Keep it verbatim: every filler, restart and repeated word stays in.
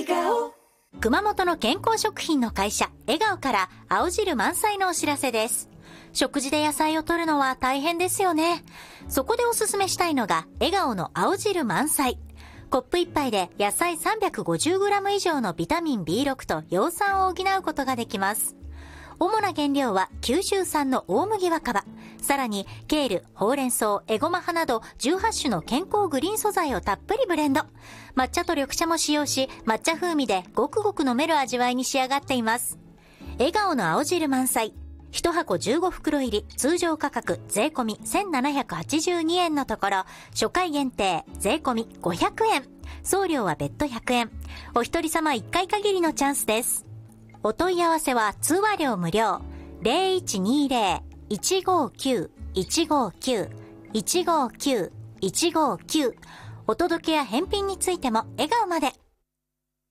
顔。熊本の健康食品の会社笑顔から青汁満載のお知らせです。食事で野菜を摂るのは大変ですよね。そこでおすすめしたいのが笑顔の青汁満載。コップ一杯で野菜 さんびゃくごじゅうグラム 以上のビタミン ビーろく と葉酸を補うことができます。主な原料は九州産の大麦若葉、さらにケール、ほうれん草、エゴマ葉などじゅうはち種の健康グリーン素材をたっぷりブレンド。抹茶と緑茶も使用し、抹茶風味でごくごく飲める味わいに仕上がっています。笑顔の青汁満載。いちはこじゅうごふくろ入り、通常価格税込みせんななひゃくはちじゅうにえんのところ、初回限定税込みごひゃくえん。送料は別途ひゃくえん。お一人様いっかい限りのチャンスです。お問い合わせは通話料無料。ゼロいちにゼロ いちごきゅう いちごきゅう いちごきゅう いちごきゅう。お届けや返品についても笑顔まで。